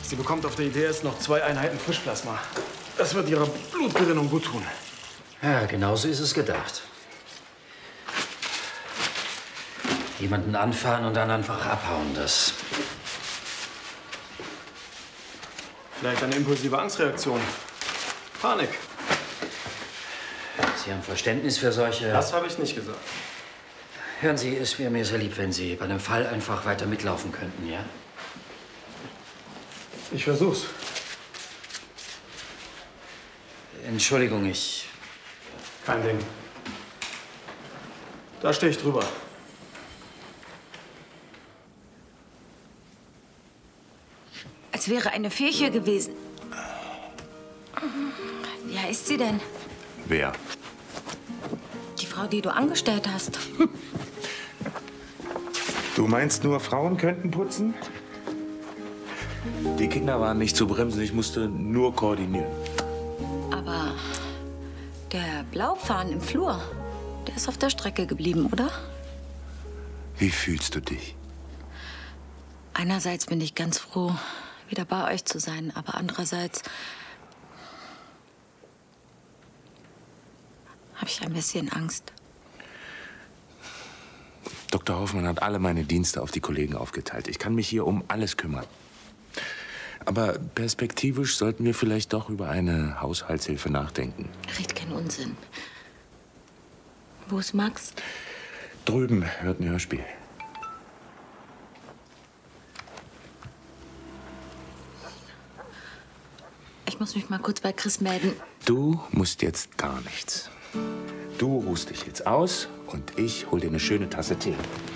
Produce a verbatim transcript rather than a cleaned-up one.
Sie bekommt auf der I D S noch zwei Einheiten Frischplasma. Das wird ihrer Blutgerinnung gut tun. Ja, genauso ist es gedacht. Jemanden anfahren und dann einfach abhauen, das... Vielleicht eine impulsive Angstreaktion. Panik. Sie haben Verständnis für solche... Das habe ich nicht gesagt. Hören Sie, es wäre mir sehr lieb, wenn Sie bei dem Fall einfach weiter mitlaufen könnten, ja? Ich versuch's. Entschuldigung, ich... Kein Ding. Da stehe ich drüber. Als wäre eine Fee hier gewesen. Wie heißt sie denn? Wer? Die Frau, die du angestellt hast. Du meinst nur, Frauen könnten putzen? Die Kinder waren nicht zu bremsen, ich musste nur koordinieren. Aber der Blaufahnen im Flur, der ist auf der Strecke geblieben, oder? Wie fühlst du dich? Einerseits bin ich ganz froh, wieder bei euch zu sein, aber andererseits habe ich ein bisschen Angst. Doktor Hoffmann hat alle meine Dienste auf die Kollegen aufgeteilt. Ich kann mich hier um alles kümmern. Aber perspektivisch sollten wir vielleicht doch über eine Haushaltshilfe nachdenken. Red keinen Unsinn. Wo ist Max? Drüben hört ein Hörspiel. Ich muss mich mal kurz bei Chris melden. Du musst jetzt gar nichts. Du ruhst dich jetzt aus und ich hol dir eine schöne Tasse Tee.